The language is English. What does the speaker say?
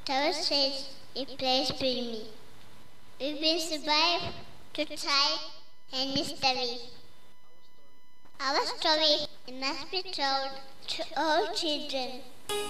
Tower says a place for me. We've been survived to try and mystery. Our story must be told to all children.